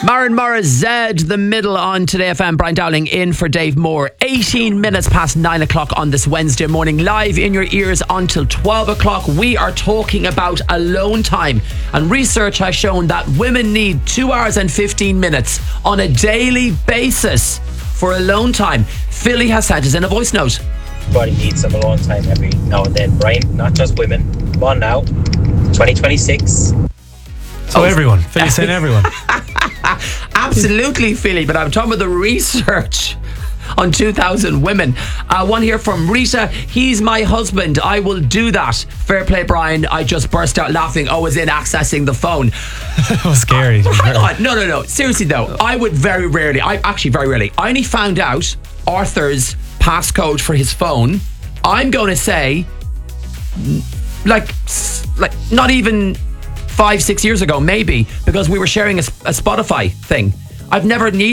Maren Morris, Z, the middle on Today FM. Brian Dowling in for Dave Moore. 18 minutes past 9 o'clock on this Wednesday morning. Live in your ears until 12 o'clock. We are talking about alone time. And research has shown that women need 2 hours and 15 minutes on a daily basis for alone time. Philly has sent us in a voice note. Everybody needs some alone time every now and then, Brian. Not just women. Come on now. 2026. So everyone. Philly's saying everyone. Absolutely, Philly, but I'm talking about the research on 2,000 women. One here from Rita. He's my husband. I will do that. Fair play, Brian. I just burst out laughing. I was in accessing the phone. That was scary. Hang on. No. Seriously, though, I would very rarely, I only found out Arthur's passcode for his phone. I'm going to say, like not even 5-6 years ago, maybe, because we were sharing a Spotify thing. I've never needed